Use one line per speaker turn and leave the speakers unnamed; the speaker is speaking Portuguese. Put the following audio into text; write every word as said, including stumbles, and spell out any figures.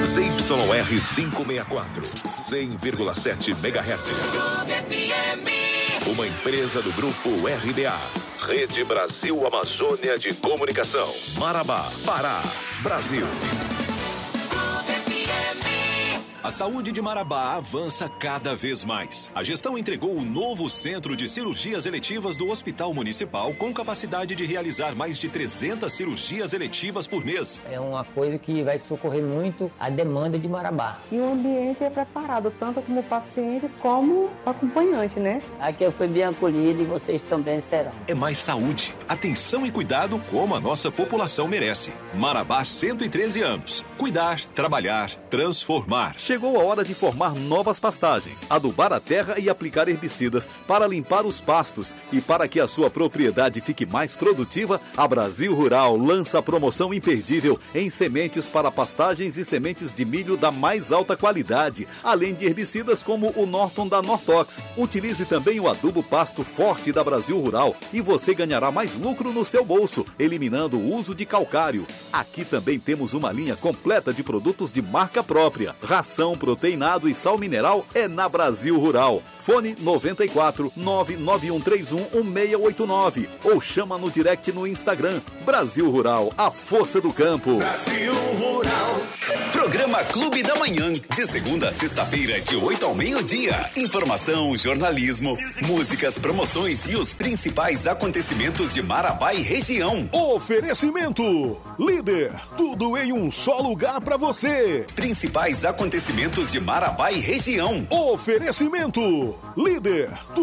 Z Y R quinhentos e sessenta e quatro, cem vírgula sete megahertz. Uma empresa do grupo R B A. Rede Brasil Amazônia de Comunicação. Marabá, Pará, Brasil.
A saúde de Marabá avança cada vez mais. A gestão entregou o novo Centro de Cirurgias Eletivas do Hospital Municipal com capacidade de realizar mais de trezentas cirurgias eletivas por mês.
É uma coisa que vai socorrer muito a demanda de Marabá.
E o ambiente é preparado tanto como paciente como acompanhante, né?
Aqui eu fui bem acolhido e vocês também serão.
É mais saúde, atenção e cuidado como a nossa população merece. Marabá, cento e treze anos. Cuidar, trabalhar, transformar.
Chegou a hora de formar novas pastagens, adubar a terra e aplicar herbicidas para limpar os pastos. E para que a sua propriedade fique mais produtiva, a Brasil Rural lança a promoção imperdível em sementes para pastagens e sementes de milho da mais alta qualidade, além de herbicidas como o Norton da Nortox. Utilize também o adubo pasto forte da Brasil Rural e você ganhará mais lucro no seu bolso, eliminando o uso de calcário. Aqui também temos uma linha completa de produtos de marca própria. Ração, proteinado e sal mineral é na Brasil Rural. Fone noventa e quatro, nove nove um três um, um seis oito nove ou chama no direct no Instagram. Brasil Rural, a força do campo.
Brasil Rural. Programa Clube da Manhã, de segunda a sexta-feira, de oito ao meio-dia. Informação, jornalismo, músicas, promoções e os principais acontecimentos de Marabá e região.
Oferecimento Líder, tudo em um só lugar pra você.
Principais acontecimentos de Marabá e região.
Oferecimento Líder.